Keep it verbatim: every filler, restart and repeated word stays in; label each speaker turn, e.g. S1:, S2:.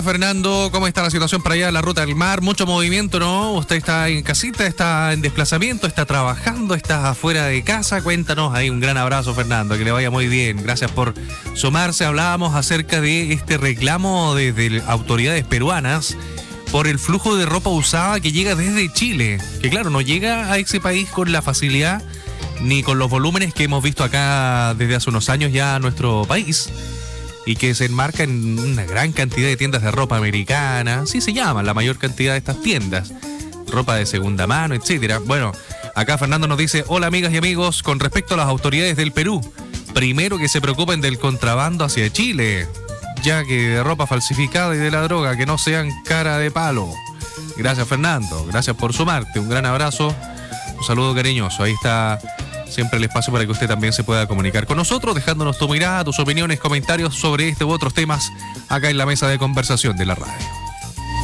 S1: Fernando, ¿cómo está la situación para allá en la ruta del mar? Mucho movimiento, ¿no? Usted está en casita, está en desplazamiento, está trabajando, está afuera de casa. Cuéntanos ahí, un gran abrazo, Fernando, que le vaya muy bien. Gracias por sumarse. Hablábamos acerca de este reclamo desde autoridades peruanas por el flujo de ropa usada que llega desde Chile, que claro, no llega a ese país con la facilidad ni con los volúmenes que hemos visto acá desde hace unos años ya en nuestro país, y que se enmarca en una gran cantidad de tiendas de ropa americana, así se llaman la mayor cantidad de estas tiendas, ropa de segunda mano, etcétera. Bueno, acá Fernando nos dice: hola amigas y amigos, con respecto a las autoridades del Perú, primero que se preocupen del contrabando hacia Chile, ya que de ropa falsificada y de la droga, que no sean cara de palo. Gracias, Fernando, gracias por sumarte, un gran abrazo, un saludo cariñoso. Ahí está siempre el espacio para que usted también se pueda comunicar con nosotros, dejándonos tu mirada, tus opiniones, comentarios sobre este u otros temas acá en la mesa de conversación de la radio.